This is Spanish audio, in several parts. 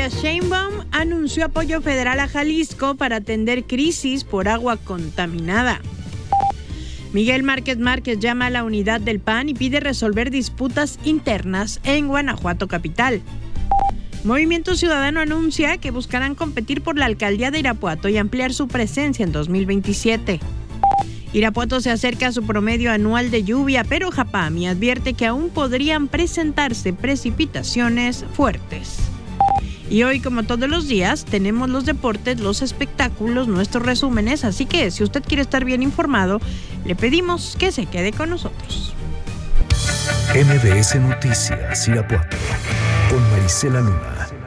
Claudia Sheinbaum anunció apoyo federal a Jalisco para atender crisis por agua contaminada. Miguel Márquez llama a la unidad del PAN y pide resolver disputas internas en Guanajuato capital. Movimiento Ciudadano anuncia que buscarán competir por la alcaldía de Irapuato y ampliar su presencia en 2027. Irapuato se acerca a su promedio anual de lluvia, pero Japami advierte que aún podrían presentarse precipitaciones fuertes. Y hoy, como todos los días, tenemos los deportes, los espectáculos, nuestros resúmenes, así que si usted quiere estar bien informado, le pedimos que se quede con nosotros. MBS Noticias Irapuato, con Marisela Luna.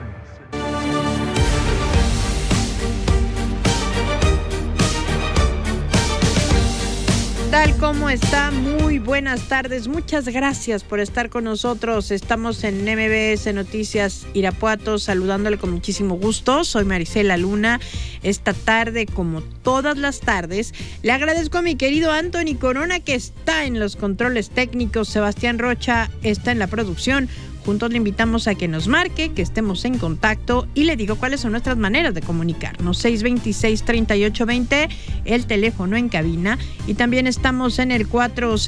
Tal como está, muy buenas tardes, muchas gracias por estar con nosotros. Estamos en MBS Noticias Irapuato, saludándole con muchísimo gusto. Soy Marisela Luna. Esta tarde, como todas las tardes, le agradezco a mi querido Anthony Corona, que está en los controles técnicos. Sebastián Rocha está en la producción. Juntos le invitamos a que nos marque, que estemos en contacto y le digo cuáles son nuestras maneras de comunicarnos. 626-3820, el teléfono en cabina, y también estamos en el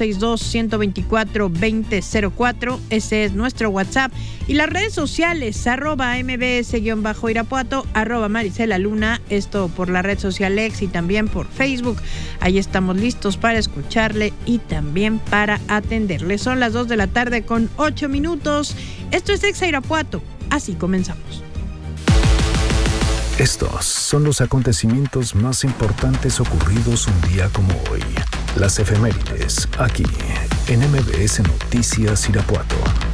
462-124-2004, ese es nuestro WhatsApp, y las redes sociales, @mbs_irapuato, @Marisela Luna, esto por la red social X y también por Facebook. Ahí estamos listos para escucharle y también para atenderle. Son las 2 de la tarde con 8 minutos. Esto es Exa Irapuato, así comenzamos. Estos son los acontecimientos más importantes ocurridos un día como hoy. Las efemérides, aquí, en MBS Noticias Irapuato.